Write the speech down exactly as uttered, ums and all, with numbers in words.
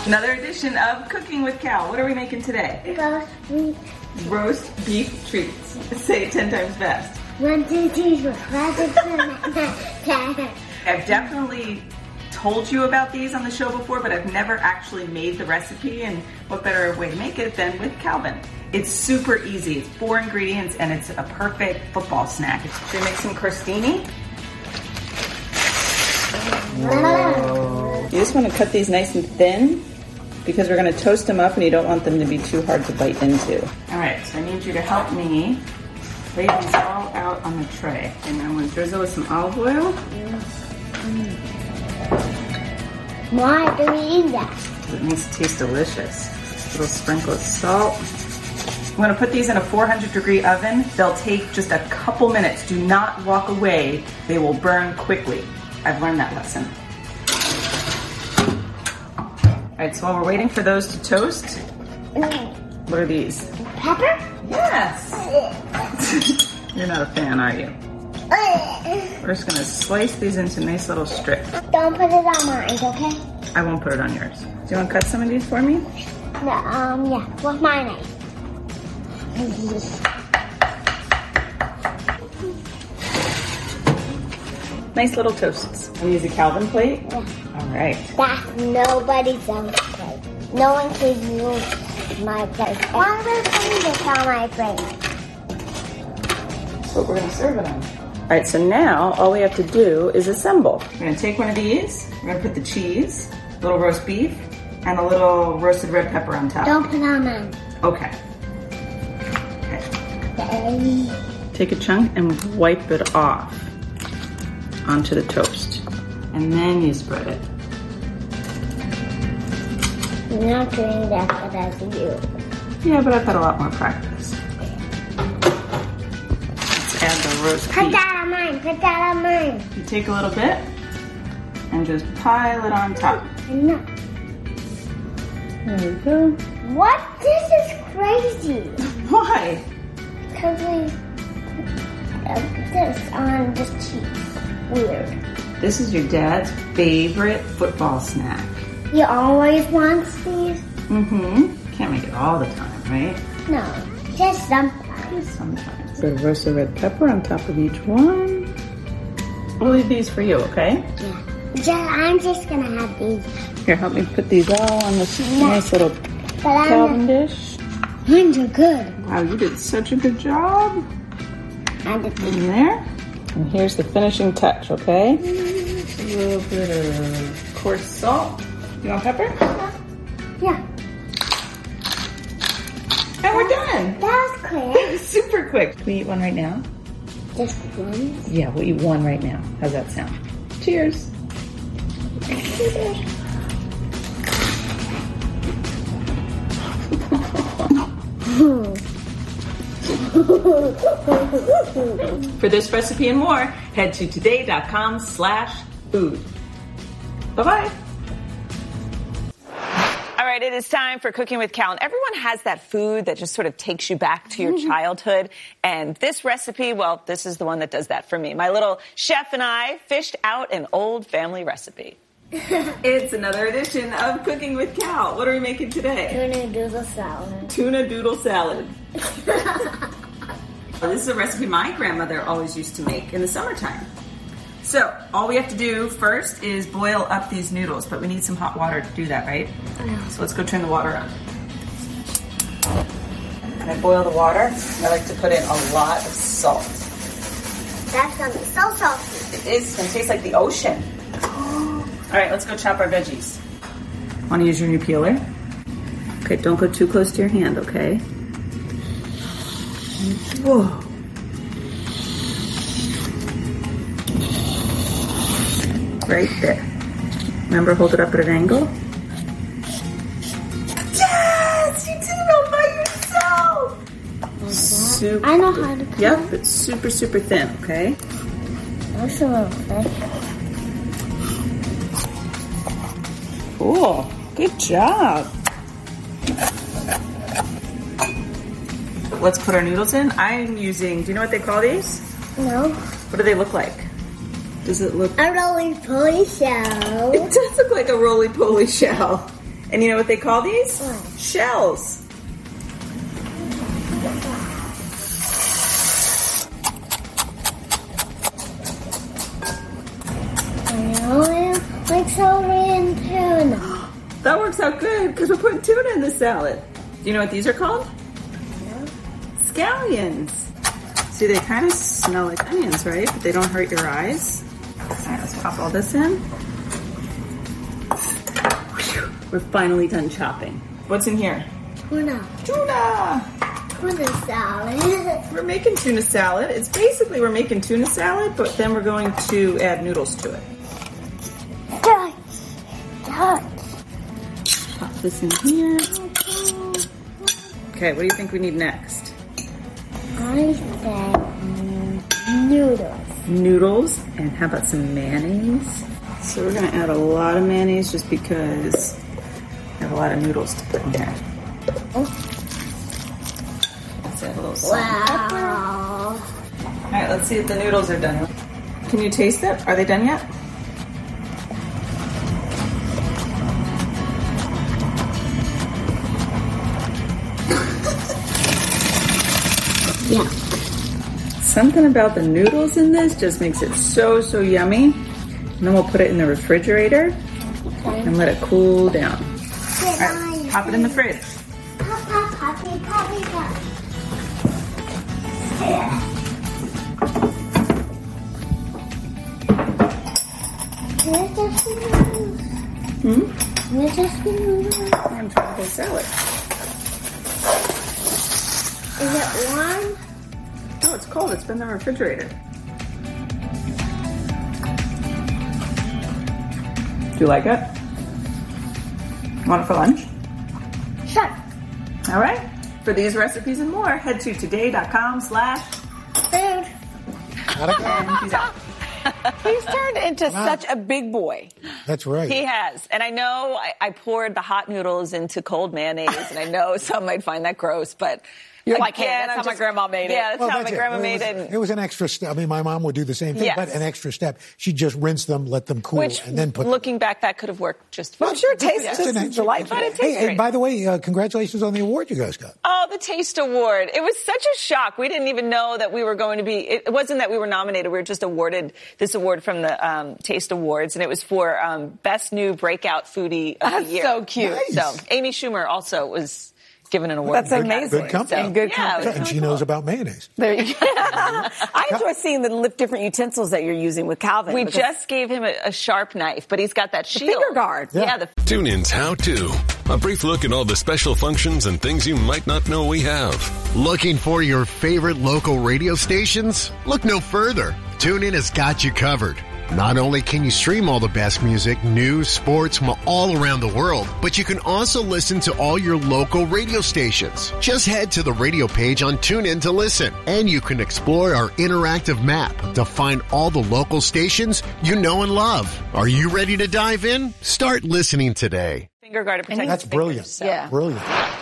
Another edition of Cooking with Cal. What are we making today? Roast beef. Roast beef treats. Say it ten times fast. One, two, three, four, five, six, seven, eight. I've definitely told you about these on the show before, but I've never actually made the recipe, and what better way to make it than with Calvin. It's super easy. It's four ingredients and it's a perfect football snack. Should we make some crostini? Whoa. You just want to cut these nice and thin because we're going to toast them up and you don't want them to be too hard to bite into. All right, so I need you to help me lay these all out on the tray. And I'm going to drizzle with some olive oil. Why do we eat that? It makes it taste delicious. A little sprinkle of salt. I'm going to put these in a four hundred degree oven. They'll take just a couple minutes. Do not walk away. They will burn quickly. I've learned that lesson. All right, so while we're waiting for those to toast, what are these? Pepper? Yes. You're not a fan, are you? We're just going to slice these into nice little strips. Don't put it on mine, okay? I won't put it on yours. Do you want to cut some of these for me? No, um, yeah, with my knife. Nice little toasts. I'll use a Calvin plate? Yeah. All right. That's nobody's own plate. No one can use my plate. Why are they putting this on my plate? That's what we're going to serve it on. All right, so now all we have to do is assemble. We're going to take one of these. We're going to put the cheese, a little roast beef, and a little roasted red pepper on top. Don't put it on mine. Okay. Okay. Take a chunk and wipe it off onto the toast. And then you spread it. I'm not doing that good as you. Yeah, but I've had a lot more practice. Let's add the roast Put beef. that on mine. Put that on mine. You take a little bit and just pile it on top. No. There we go. What? This is crazy. Why? Because we put this on the cheese. Weird. This is your dad's favorite football snack. He always wants these? Mm-hmm. Can't make it all the time, right? No, just sometimes. Sometimes. Put a roasted red pepper on top of each one. We'll leave these for you, okay? Yeah. Just, I'm just gonna have these. Here, help me put these all on this No. nice little But Calvin dish. Mine's are good. Wow, you did such a good job. I did In there. And here's the finishing touch, okay? A little bit of coarse salt. You want pepper? Yeah. And we're done. That was quick. That was super quick. Can we eat one right now? Just one. Yeah, we'll eat one right now. How's that sound? Cheers. For this recipe and more, head to today.com slash food. Bye-bye. All right, it is time for Cooking with Cal. And everyone has that food that just sort of takes you back to your childhood. And this recipe, well, this is the one that does that for me. My little chef and I fished out an old family recipe. It's another edition of Cooking with Cal. What are we making today? Tuna doodle salad. Tuna doodle salad. This is a recipe my grandmother always used to make in the summertime. So, all we have to do first is boil up these noodles, but we need some hot water to do that, right? Yeah. So let's go turn the water on. And I boil the water. I like to put in a lot of salt. That's gonna be so salty. It is. It's going to taste like the ocean. All right, let's go chop our veggies. Want to use your new peeler? Okay, don't go too close to your hand, okay? Whoa. Right there. Remember, hold it up at an angle. Yes! You did it all by yourself! Super. I know how to cook. Yep, it's super, super thin, okay? That's a little thick. Cool. Good job. Let's put our noodles in. I'm using, do you know what they call these? No. What do they look like? Does it look... A roly-poly shell. It does look like a roly-poly shell. And you know what they call these? What? Shells. I like celery and tuna. That works out good because we're putting tuna in the salad. Do you know what these are called? No. Scallions. See, they kind of smell like onions, right? But they don't hurt your eyes. All right, let's pop all this in. Whew, we're finally done chopping. What's in here? Tuna. Tuna! Tuna salad. We're making tuna salad. It's basically we're making tuna salad, but then we're going to add noodles to it. Dutch. Dutch. Pop this in here. Okay, what do you think we need next? I said noodles. Noodles, and how about some mayonnaise? So we're gonna add a lot of mayonnaise just because I have a lot of noodles to put in here. Let's add a little salt and pepper. Wow. All right, let's see if the noodles are done. Can you taste it? Are they done yet? Yeah. Something about the noodles in this just makes it so, so yummy. And then we'll put it in the refrigerator and let it cool down. All right, pop it in the fridge. Pop, pop, poppy, poppy, pop. Can I just do noodles? Hmm? Can I just do noodles? I'm trying to go salad. Is it warm? Oh, it's cold. It's been in the refrigerator. Do you like it? Want it for lunch? Sure. All right. For these recipes and more, head to today.com slash Food. and he's out. He's turned into such a big boy. That's right. He has. And I know I, I poured the hot noodles into cold mayonnaise, and I know some might find that gross, but You're like, hey, again, that's I'm how my just- grandma made it. Yeah, that's Well, how that's my it. grandma it made was, it. It was an extra step. I mean, my mom would do the same thing, Yes. but an extra step. She'd just rinse them, let them cool, Which, and then put looking back, that could have worked just fine. Well, I'm sure it tastes Yeah. just It's delightful. But it tastes Hey, great. and by the way, uh, congratulations on the award you guys got. Oh, the Taste Award. It was such a shock. We didn't even know that we were going to be, it wasn't that we were nominated. We were just awarded this award from the um, Taste Awards, and it was for um, Best New Breakout Foodie of That's the Year. so cute. Nice. So Amy Schumer also was given an award. That's for that. amazing. Good company. And good Yeah, company. it And was she really knows cool. about mayonnaise. There you go. I enjoy seeing the lift different utensils that you're using with Calvin. We because- just gave him a, a sharp knife, but he's got that shield. finger guard. Yeah, Yeah. the TuneIn's How To. A brief look at all the special functions and things you might not know we have. Looking for your favorite local radio stations? Look no further. TuneIn has got you covered. Not only can you stream all the best music, news, sports from all around the world, but you can also listen to all your local radio stations. Just head to the radio page on TuneIn to listen, and you can explore our interactive map to find all the local stations you know and love. Are you ready to dive in? Start listening today. finger guard to protect That's his fingers, brilliant. so. Yeah. Brilliant.